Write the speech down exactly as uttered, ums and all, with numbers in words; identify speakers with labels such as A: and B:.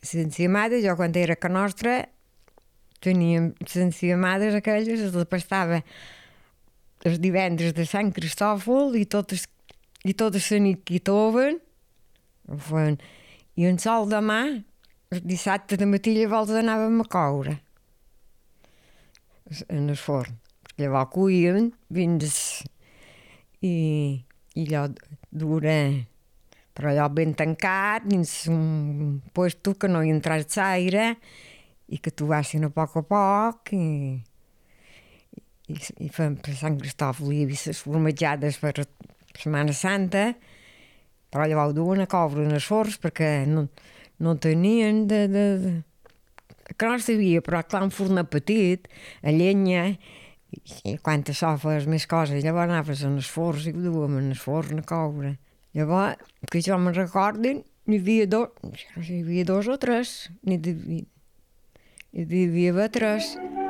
A: enciamades, jo quan era a Can Nostra teníem les enciamades aquelles, les pastava els divendres de Sant Cristòfol i totes, i totes la nit que hi toven, i en sol demà, el dissabte de matí llavors anàvem a coure en el forn. Llavors cuíem fins i, i allò dura, però allò ben tancat, dins un puesto que no hi entrés l'aire i que tu vassin a poc a poc i, i, i fem per Sant Cristòfol hi havia les formatjades per Setmana Santa, però llavors ho duen a coure en els forns perquè no, no tenien de, de, de... que no sabia, però clar, un forn petit, a llenya, i quan això fes més coses, llavors anaves en els forns i ho duem en els forns a coure. Llavors, que jo me'n recordin, n'hi havia dos, hi havia dos o tres, n'hi devia, hi devia haver tres.